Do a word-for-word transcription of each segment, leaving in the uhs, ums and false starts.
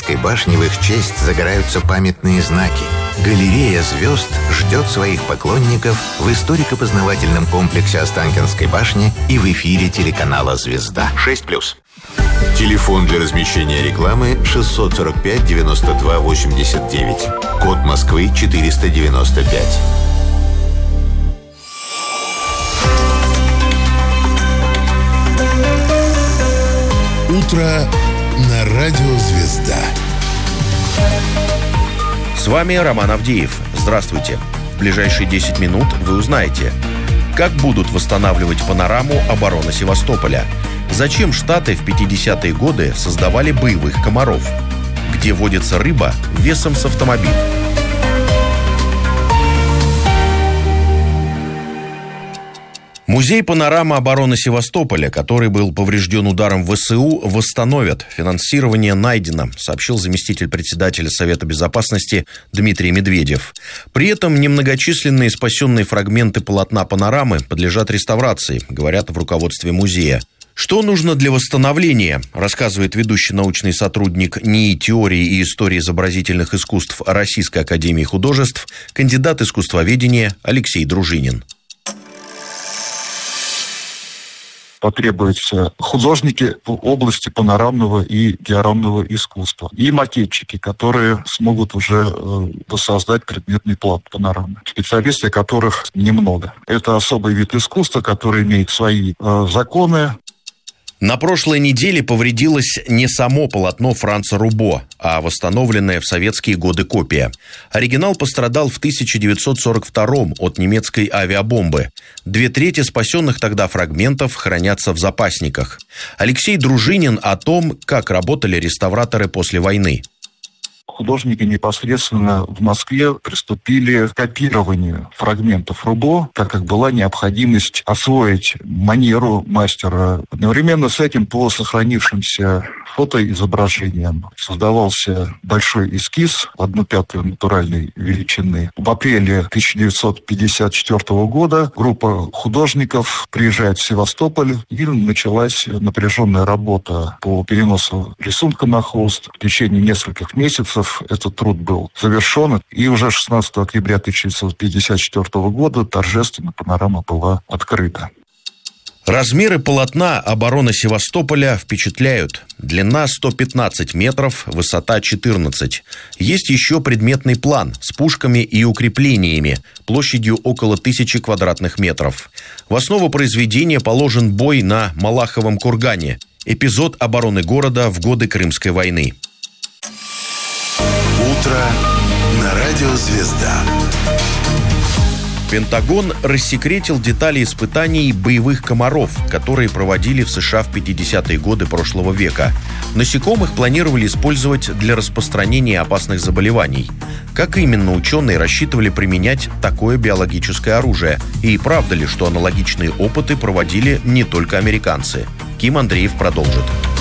Останкинской башне в их честь загораются памятные знаки. Галерея звезд ждет своих поклонников в историко-познавательном комплексе Останкинской башни и в эфире телеканала «Звезда». шесть плюс. Телефон для размещения рекламы шестьсот сорок пять девяносто два восемьдесят девять. Код Москвы четыреста девяносто пять. Утро на радио «Звезда». С вами Роман Авдеев. Здравствуйте. В ближайшие десять минут вы узнаете, как будут восстанавливать панораму обороны Севастополя, зачем Штаты в пятидесятые годы создавали боевых комаров, где водится рыба весом с автомобиль. Музей «Панорама обороны Севастополя», который был поврежден ударом ВСУ, восстановят. Финансирование найдено, сообщил заместитель председателя Совета Безопасности Дмитрий Медведев. При этом немногочисленные спасенные фрагменты полотна «Панорамы» подлежат реставрации, говорят в руководстве музея. Что нужно для восстановления, рассказывает ведущий научный сотрудник НИИ теории и истории изобразительных искусств Российской академии художеств, кандидат искусствоведения Алексей Дружинин. Потребуются художники в области панорамного и диорамного искусства. И макетчики, которые смогут уже э, воссоздать предметный план панорамы. Специалисты, которых немного. Это особый вид искусства, который имеет свои э, законы. На прошлой неделе повредилось не само полотно Франца Рубо, а восстановленная в советские годы копия. Оригинал пострадал в тысяча девятьсот сорок втором от немецкой авиабомбы. Две трети спасенных тогда фрагментов хранятся в запасниках. Алексей Дружинин о том, как работали реставраторы после войны. Художники непосредственно в Москве приступили к копированию фрагментов Рубо, так как была необходимость освоить манеру мастера. Одновременно с этим по сохранившимся фотоизображениям создавался большой эскиз одну пятую натуральной величины. В апреле тысяча девятьсот пятьдесят четвёртого года группа художников приезжает в Севастополь, и началась напряженная работа по переносу рисунка на холст. В течение нескольких месяцев этот труд был завершен, и уже шестнадцатого октября тысяча девятьсот пятьдесят четвёртого года торжественно панорама была открыта. Размеры полотна обороны Севастополя впечатляют. Длина сто пятнадцать метров, высота четырнадцать. Есть еще предметный план с пушками и укреплениями, площадью около тысячи квадратных метров. В основу произведения положен бой на Малаховом кургане, эпизод обороны города в годы Крымской войны. Утро на радио «Звезда». Пентагон рассекретил детали испытаний боевых комаров, которые проводили в США в пятидесятые годы прошлого века. Насекомых планировали использовать для распространения опасных заболеваний. Как именно ученые рассчитывали применять такое биологическое оружие? И правда ли, что аналогичные опыты проводили не только американцы? Ким Андреев продолжит.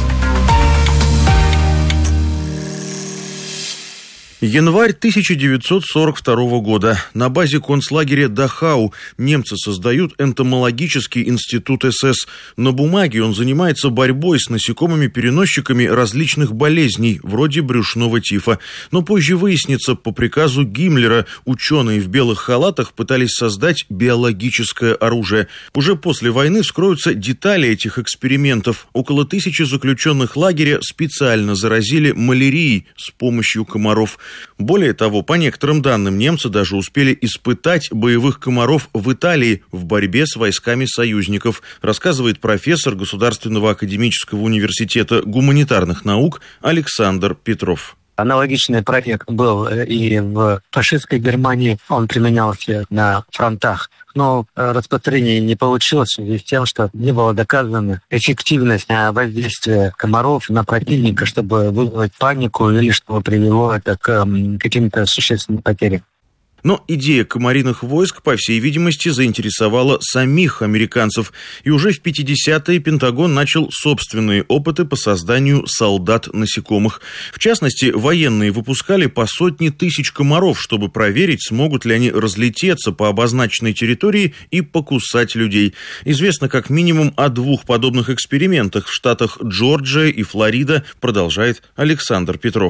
Январь тысяча девятьсот сорок второго года. На базе концлагеря Дахау немцы создают энтомологический институт эс эс. На бумаге он занимается борьбой с насекомыми-переносчиками различных болезней, вроде брюшного тифа. Но позже выяснится, по приказу Гиммлера ученые в белых халатах пытались создать биологическое оружие. Уже после войны вскроются детали этих экспериментов. Около тысячи заключенных лагеря специально заразили малярией с помощью комаров. Более того, по некоторым данным, немцы даже успели испытать боевых комаров в Италии в борьбе с войсками союзников, рассказывает профессор Государственного академического университета гуманитарных наук Александр Петров. Аналогичный проект был и в фашистской Германии, он применялся на фронтах. Но распространение не получилось в связи с тем, что не было доказана эффективность воздействия комаров на противника, чтобы вызвать панику или чтобы привело это к каким-то существенным потерям. Но идея комариных войск, по всей видимости, заинтересовала самих американцев. И уже в пятидесятые Пентагон начал собственные опыты по созданию солдат-насекомых. В частности, военные выпускали по сотне тысяч комаров, чтобы проверить, смогут ли они разлететься по обозначенной территории и покусать людей. Известно как минимум о двух подобных экспериментах в штатах Джорджия и Флорида, продолжает Александр Петров.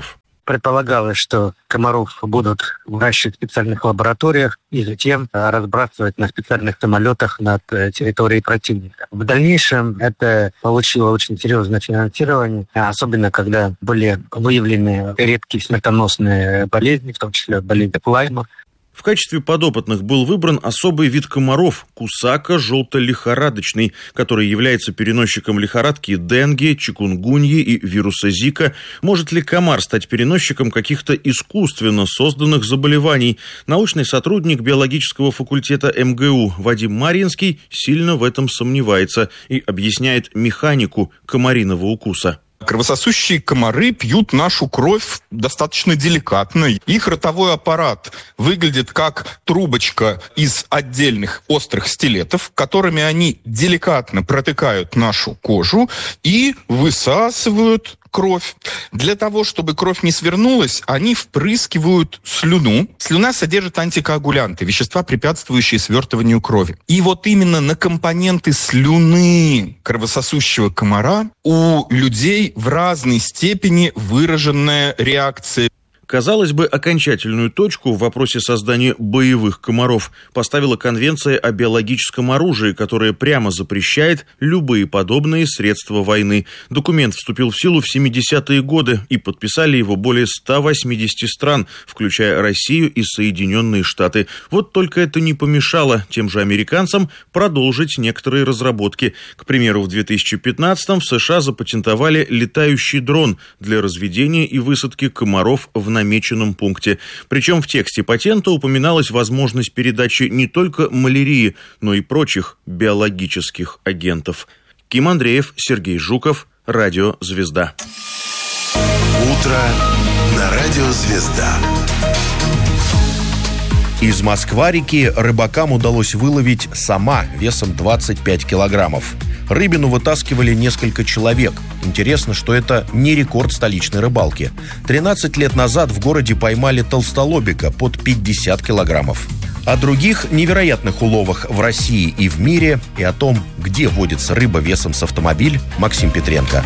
Предполагалось, что комаров будут выращивать в специальных лабораториях и затем разбрасывать на специальных самолетах над территорией противника. В дальнейшем это получило очень серьезное финансирование, особенно когда были выявлены редкие смертоносные болезни, в том числе болезнь Лайма. В качестве подопытных был выбран особый вид комаров – кусака желто-лихорадочный, который является переносчиком лихорадки денге, чикунгуньи и вируса Зика. Может ли комар стать переносчиком каких-то искусственно созданных заболеваний? Научный сотрудник биологического факультета эм гэ у Вадим Марьинский сильно в этом сомневается и объясняет механику комариного укуса. Кровососущие комары пьют нашу кровь достаточно деликатно. Их ротовой аппарат выглядит как трубочка из отдельных острых стилетов, которыми они деликатно протыкают нашу кожу и высасывают кровь. Для того, чтобы кровь не свернулась, они впрыскивают слюну. Слюна содержит антикоагулянты, вещества, препятствующие свертыванию крови. И вот именно на компоненты слюны кровососущего комара у людей в разной степени выраженная реакция. Казалось бы, окончательную точку в вопросе создания боевых комаров поставила Конвенция о биологическом оружии, которая прямо запрещает любые подобные средства войны. Документ вступил в силу в семидесятые годы, и подписали его более ста восьмидесяти стран, включая Россию и Соединенные Штаты. Вот только это не помешало тем же американцам продолжить некоторые разработки. К примеру, в две тысячи пятнадцатом в США запатентовали летающий дрон для разведения и высадки комаров в намеченном пункте. Причем в тексте патента упоминалась возможность передачи не только малярии, но и прочих биологических агентов. Ким Андреев, Сергей Жуков, Радио «Звезда». Утро на Радио «Звезда». Из Москва-реки рыбакам удалось выловить сама весом двадцать пять килограммов. Рыбину вытаскивали несколько человек. Интересно, что это не рекорд столичной рыбалки. тринадцать лет назад в городе поймали толстолобика под пятьдесят килограммов. О других невероятных уловах в России и в мире и о том, где водится рыба весом с автомобиль, Максим Петренко.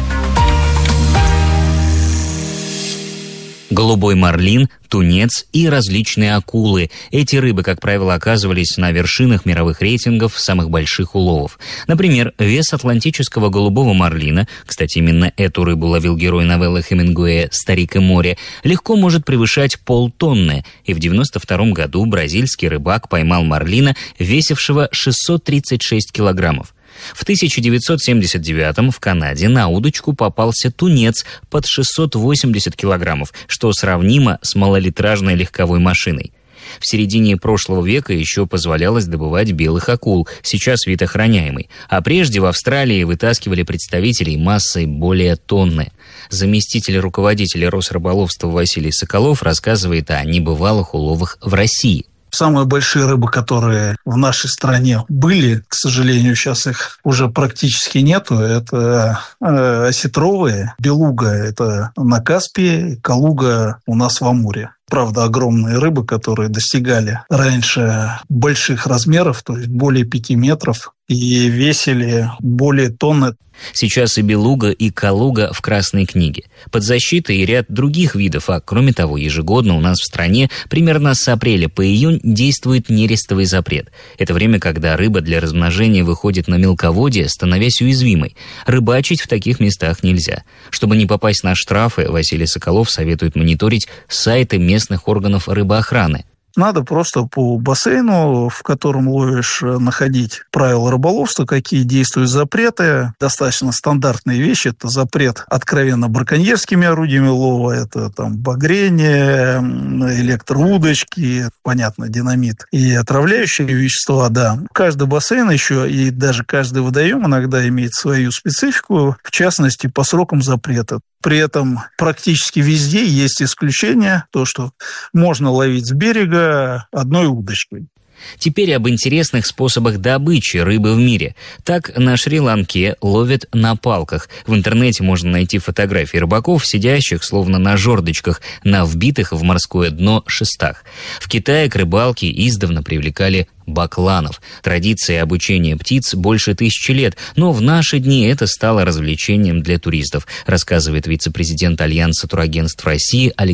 Голубой марлин, тунец и различные акулы. Эти рыбы, как правило, оказывались на вершинах мировых рейтингов самых больших уловов. Например, вес атлантического голубого марлина, кстати, именно эту рыбу ловил герой новеллы Хемингуэя «Старик и море», легко может превышать полтонны. И в девяносто втором году бразильский рыбак поймал марлина, весившего шестьсот тридцать шесть килограммов. В тысяча девятьсот семьдесят девятом в Канаде на удочку попался тунец под шестьсот восемьдесят килограммов, что сравнимо с малолитражной легковой машиной. В середине прошлого века еще позволялось добывать белых акул, сейчас вид охраняемый. А прежде в Австралии вытаскивали представителей массой более тонны. Заместитель руководителя Росрыболовства Василий Соколов рассказывает о небывалых уловах в России. Самые большие рыбы, которые в нашей стране были, к сожалению, сейчас их уже практически нету, это э, осетровые, белуга – это на Каспии, калуга у нас в Амуре. Правда, огромные рыбы, которые достигали раньше больших размеров, то есть более пяти метров, и весили более тонны. Сейчас и белуга, и калуга в Красной книге. Под защитой и ряд других видов, а кроме того, ежегодно у нас в стране примерно с апреля по июнь действует нерестовый запрет. Это время, когда рыба для размножения выходит на мелководье, становясь уязвимой. Рыбачить в таких местах нельзя. Чтобы не попасть на штрафы, Василий Соколов советует мониторить сайты местных органов рыбоохраны. Надо просто по бассейну, в котором ловишь, находить правила рыболовства, какие действуют запреты. Достаточно стандартные вещи. Это запрет откровенно браконьерскими орудиями лова, это там багрение, электроудочки, понятно, динамит и отравляющие вещества, да. Каждый бассейн еще и даже каждый водоем иногда имеет свою специфику, в частности, по срокам запрета. При этом практически везде есть исключения, то, что можно ловить с берега одной удочкой. Теперь об интересных способах добычи рыбы в мире. Так на Шри-Ланке ловят на палках. В интернете можно найти фотографии рыбаков, сидящих, словно на жердочках, на вбитых в морское дно шестах. В Китае к рыбалке издавна привлекали бакланов. Традиция обучения птиц больше тысячи лет, но в наши дни это стало развлечением для туристов, рассказывает вице-президент Альянса турагентств России Александр